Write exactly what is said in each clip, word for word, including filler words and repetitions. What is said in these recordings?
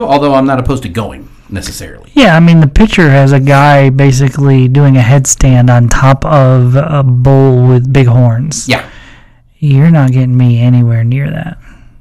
although I'm not opposed to going necessarily. Yeah, I mean, the picture has a guy basically doing a headstand on top of a bull with big horns. Yeah. You're not getting me anywhere near that.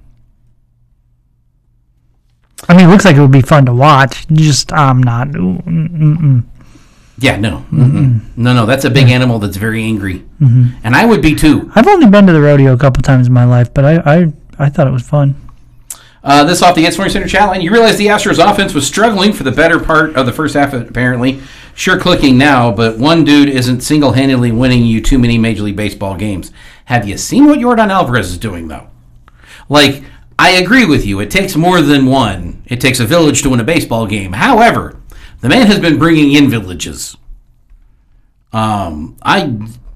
I mean, it looks like it would be fun to watch. Just, I'm not. Mm-mm. Yeah, no. Mm-mm. No, no, that's a big animal that's very angry. Mm-hmm. And I would be too. I've only been to the rodeo a couple times in my life, but I, I, I thought it was fun. Uh, this off the Get Sporting Center chat line. You realize the Astros offense was struggling for the better part of the first half, apparently. Sure clicking now, but one dude isn't single-handedly winning you too many Major League Baseball games. Have you seen what Yordan Alvarez is doing, though? Like, I agree with you. It takes more than one. It takes a village to win a baseball game. However, the man has been bringing in villages. Um, I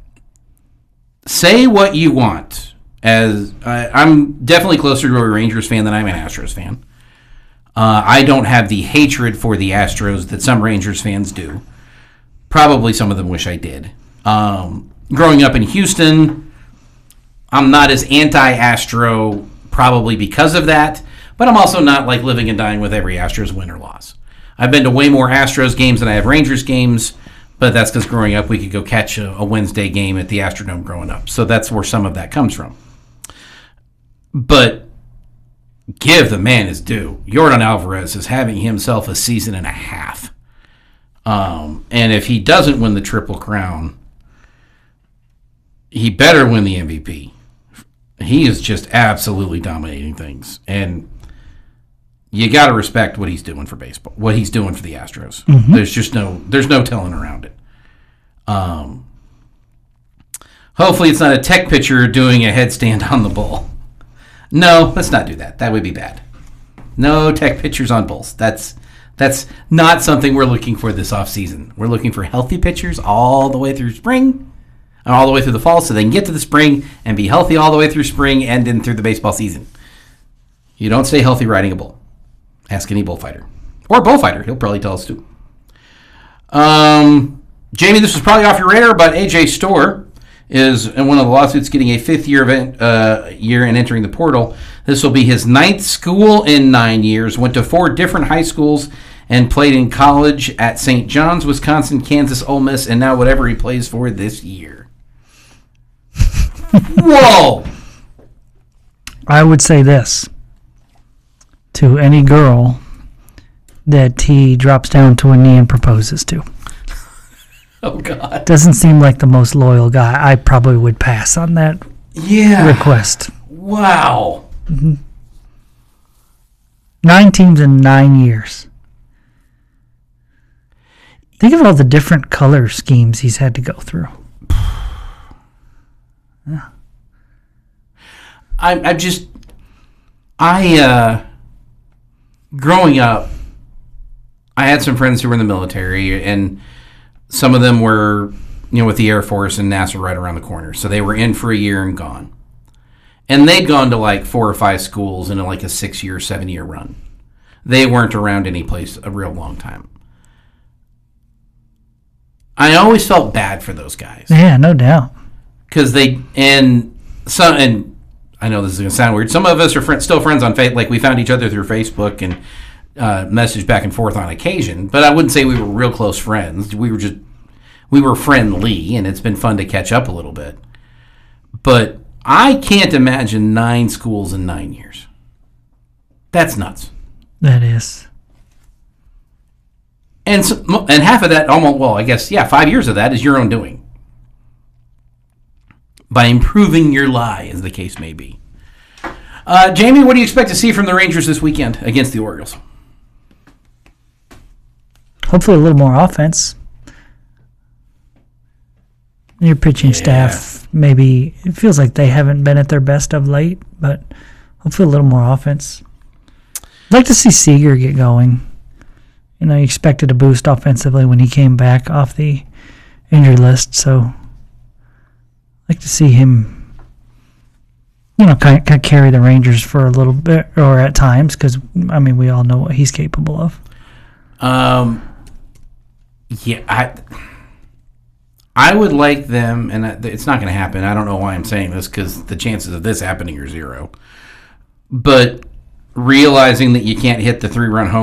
say what you want. As I, I'm definitely closer to a Rangers fan than I'm an Astros fan. Uh, I don't have the hatred for the Astros that some Rangers fans do. Probably some of them wish I did. Um, growing up in Houston, I'm not as anti-Astro probably because of that, but I'm also not like living and dying with every Astros win or loss. I've been to way more Astros games than I have Rangers games, but that's because growing up we could go catch a, a Wednesday game at the Astrodome growing up. So that's where some of that comes from. But give the man his due. Yordan Alvarez is having himself a season and a half. Um, and if he doesn't win the Triple Crown, he better win the M V P. He is just absolutely dominating things. And you got to respect what he's doing for baseball, what he's doing for the Astros. Mm-hmm. There's just no there's no telling around it. Um, hopefully it's not a tech pitcher doing a headstand on the bull. No, let's not do that. That would be bad. No tech pitchers on bulls. That's that's not something we're looking for this offseason. We're looking for healthy pitchers all the way through spring and all the way through the fall so they can get to the spring and be healthy all the way through spring and then through the baseball season. You don't stay healthy riding a bull. Ask any bullfighter. Or bullfighter. He'll probably tell us too. Um, Jamie, this was probably off your radar, but A J Storr is in one of the lawsuits getting a fifth year event uh, year and entering the portal. This will be his ninth school in nine years. Went to four different high schools and played in college at Saint John's, Wisconsin, Kansas, Ole Miss, and now whatever he plays for this year. Whoa! I would say this to any girl that he drops down to a knee and proposes to. Oh, God. Doesn't seem like the most loyal guy. I probably would pass on that yeah. request. Wow. Mm-hmm. Nine teams in nine years. Think of all the different color schemes he's had to go through. Yeah. I, I just... I, uh... Growing up, I had some friends who were in the military, and some of them were, you know, with the Air Force and NASA right around the corner. So they were in for a year and gone. And they'd gone to like four or five schools in like a six-year, seven-year run. They weren't around any place a real long time. I always felt bad for those guys. Yeah, no doubt. Because they, and some, and I know this is going to sound weird, some of us are friends, still friends on Facebook. Like we found each other through Facebook and uh, messaged back and forth on occasion. But I wouldn't say we were real close friends. We were just, we were friendly, and it's been fun to catch up a little bit. But I can't imagine nine schools in nine years. That's nuts. That is. And so, and half of that, almost, well, I guess, yeah, five years of that is your own doing. By improving your lie, as the case may be. Uh, Jamie, what do you expect to see from the Rangers this weekend against the Orioles? Hopefully a little more offense. Your pitching yeah. staff, maybe, it feels like they haven't been at their best of late, but hopefully a little more offense. I'd like to see Seager get going. You know, you expected a boost offensively when he came back off the injury list, so I'd like to see him, you know, kind of carry the Rangers for a little bit, or at times, because, I mean, we all know what he's capable of. Um, yeah, I... I would like them, and it's not going to happen. I don't know why I'm saying this, because the chances of this happening are zero. But realizing that you can't hit the three-run home